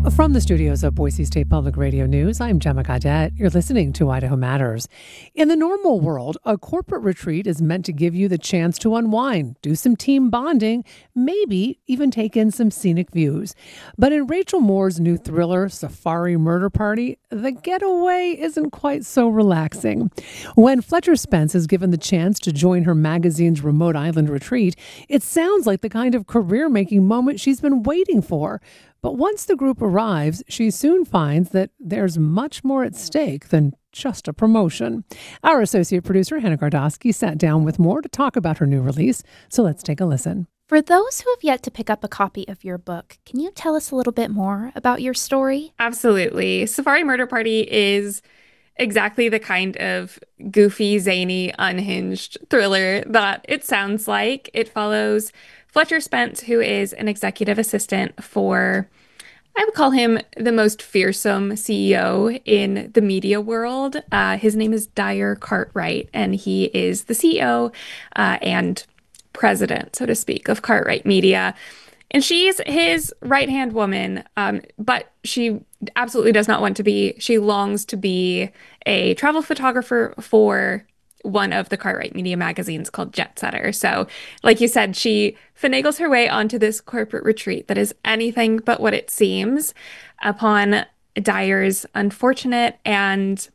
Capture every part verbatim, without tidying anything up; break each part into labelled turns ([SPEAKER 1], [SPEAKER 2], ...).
[SPEAKER 1] From the studios of Boise State Public Radio News, I'm Gemma Gaudette. You're listening to Idaho Matters. In the normal world, a corporate retreat is meant to give you the chance to unwind, do some team bonding, maybe even take in some scenic views. But in Rachel Moore's new thriller, Safari Murder Party, the getaway isn't quite so relaxing. When Fletcher Spence is given the chance to join her magazine's remote island retreat, it sounds like the kind of career-making moment she's been waiting for. But once the group arrives, she soon finds that there's much more at stake than just a promotion. Our associate producer, Hannah Gardosky, sat down with Moore to talk about her new release, so let's take a listen.
[SPEAKER 2] For those who have yet to pick up a copy of your book, can you tell us a little bit more about your story?
[SPEAKER 3] Absolutely. Safari Murder Party is exactly the kind of goofy, zany, unhinged thriller that it sounds like. It follows Fletcher Spence, who is an executive assistant for, I would call him the most fearsome C E O in the media world. Uh, his name is Dyer Cartwright, and he is the C E O uh, and president, so to speak, of Cartwright Media. And she's his right-hand woman, um, but she absolutely does not want to be. She longs to be a travel photographer for one of the Cartwright Media magazines called Jet Setter. So, like you said, she finagles her way onto this corporate retreat that is anything but what it seems. Upon Dyer's unfortunate and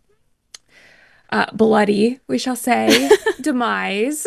[SPEAKER 3] uh, bloody, we shall say, demise,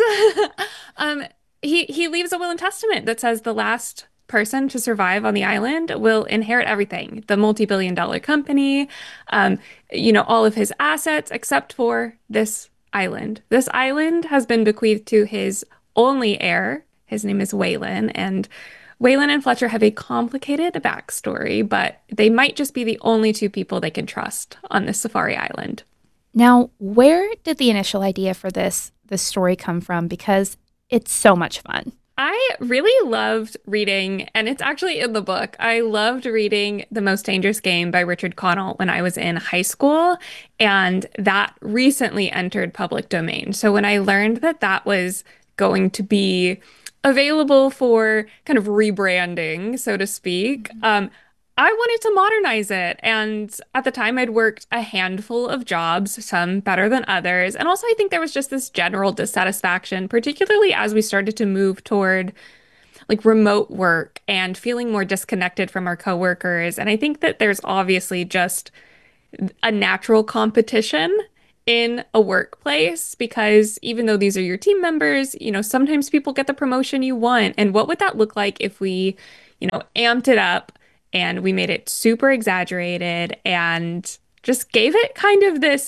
[SPEAKER 3] um, he, he leaves a will and testament that says the last person to survive on the island will inherit everything, the multi-billion dollar company, um, you know, all of his assets, except for this island. This island has been bequeathed to his only heir. His name is Waylon, and Waylon and Fletcher have a complicated backstory, but they might just be the only two people they can trust on this safari island.
[SPEAKER 2] Now, where did the initial idea for this this story come from? Because it's so much fun.
[SPEAKER 3] I really loved reading, and it's actually in the book, I loved reading The Most Dangerous Game by Richard Connell when I was in high school, and that recently entered public domain. So when I learned that that was going to be available for kind of rebranding, so to speak, mm-hmm. um, I wanted to modernize it. And at the time, I'd worked a handful of jobs, some better than others. And also, I think there was just this general dissatisfaction, particularly as we started to move toward like remote work and feeling more disconnected from our coworkers. And I think that there's obviously just a natural competition in a workplace, because even though these are your team members, you know, sometimes people get the promotion you want. And what would that look like if we, you know, amped it up and we made it super exaggerated and just gave it kind of this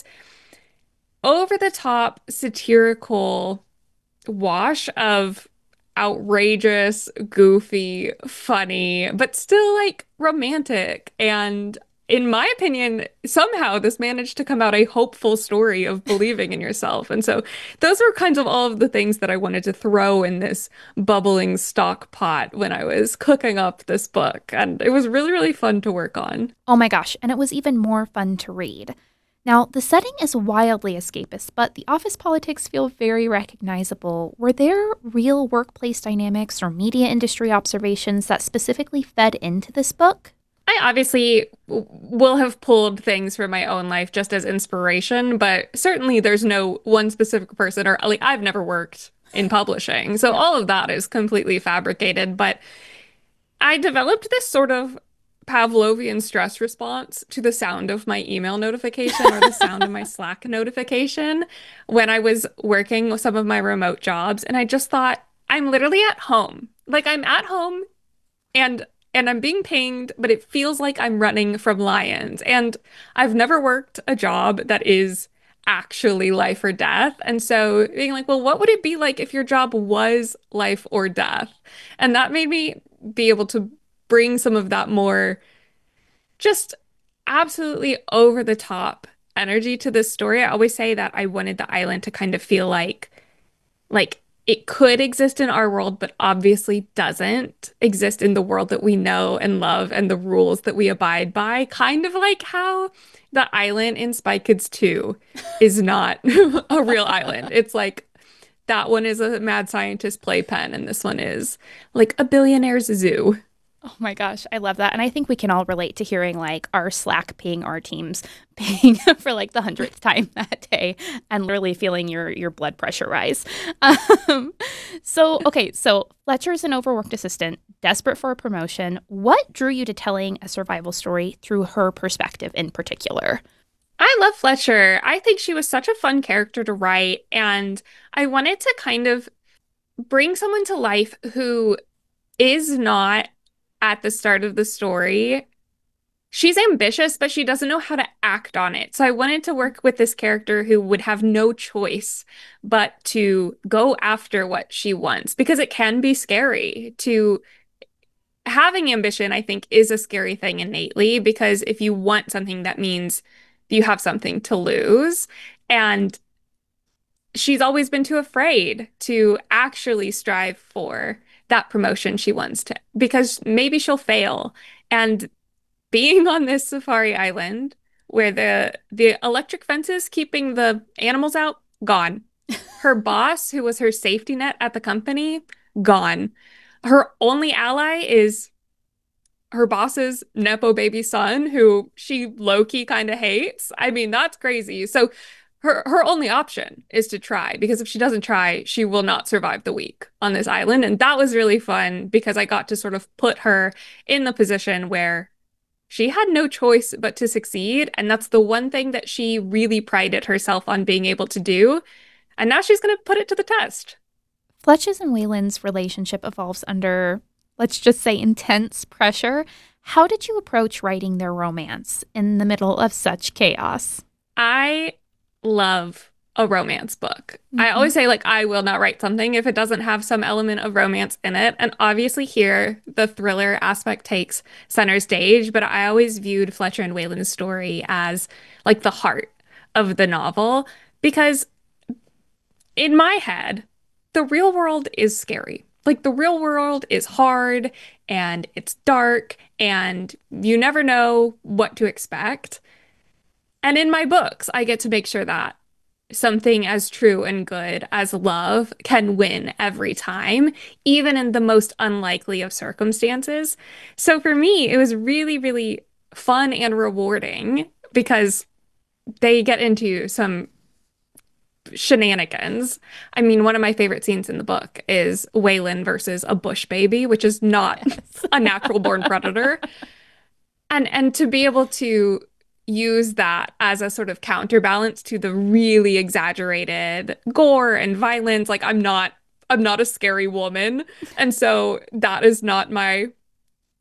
[SPEAKER 3] over-the-top satirical wash of outrageous, goofy, funny, but still like romantic. And in my opinion, somehow this managed to come out a hopeful story of believing in yourself. And so those are kinds of all of the things that I wanted to throw in this bubbling stock pot when I was cooking up this book. And it was really, really fun to work on.
[SPEAKER 2] Oh my gosh, and it was even more fun to read. Now, the setting is wildly escapist, but the office politics feel very recognizable. Were there real workplace dynamics or media industry observations that specifically fed into this book?
[SPEAKER 3] I obviously will have pulled things from my own life just as inspiration, but certainly there's no one specific person, or like I've never worked in publishing. So all of that is completely fabricated. But I developed this sort of Pavlovian stress response to the sound of my email notification or the sound of my Slack notification when I was working with some of my remote jobs. And I just thought, I'm literally at home. Like I'm at home and And I'm being pinged, but it feels like I'm running from lions. And I've never worked a job that is actually life or death. And so being like, well, what would it be like if your job was life or death? And that made me be able to bring some of that more just absolutely over the top energy to this story. I always say that I wanted the island to kind of feel like, like, it could exist in our world, but obviously doesn't exist in the world that we know and love and the rules that we abide by. Kind of like how the island in Spy Kids two is not a real island. It's like that one is a mad scientist playpen and this one is like a billionaire's zoo.
[SPEAKER 2] Oh my gosh, I love that. And I think we can all relate to hearing like our Slack ping our teams ping for like the hundredth time that day and literally feeling your your blood pressure rise. Um, so, okay, so Fletcher's an overworked assistant, desperate for a promotion. What drew you to telling a survival story through her perspective in particular?
[SPEAKER 3] I love Fletcher. I think she was such a fun character to write, and I wanted to kind of bring someone to life who is not at the start of the story. She's ambitious, but she doesn't know how to act on it. So I wanted to work with this character who would have no choice but to go after what she wants, because it can be scary to having ambition. I think is a scary thing innately, because if you want something, that means you have something to lose. And she's always been too afraid to actually strive for that promotion she wants to, because maybe she'll fail. And being on this safari island where the the electric fences keeping the animals out, gone. Her boss, who was her safety net at the company, gone. Her only ally is her boss's Nepo baby son, who she low-key kind of hates. I mean, that's crazy. So her her only option is to try, because if she doesn't try, she will not survive the week on this island. And that was really fun because I got to sort of put her in the position where she had no choice but to succeed. And that's the one thing that she really prided herself on being able to do. And now she's going to put it to the test.
[SPEAKER 2] Fletch's and Waylon's relationship evolves under, let's just say, intense pressure. How did you approach writing their romance in the middle of such chaos?
[SPEAKER 3] I love a romance book.
[SPEAKER 2] Mm-hmm.
[SPEAKER 3] I always say, like, I will not write something if it doesn't have some element of romance in it. And obviously here, the thriller aspect takes center stage, but I always viewed Fletcher and Waylon's story as like the heart of the novel, because in my head, the real world is scary. Like, the real world is hard and it's dark and you never know what to expect. And in my books, I get to make sure that something as true and good as love can win every time, even in the most unlikely of circumstances. So for me, it was really, really fun and rewarding because they get into some shenanigans. I mean, one of my favorite scenes in the book is Waylon versus a bush baby, which is not yes. a natural born predator. And and to be able to use that as a sort of counterbalance to the really exaggerated gore and violence. Like, I'm not I'm not a scary woman. And so that is not my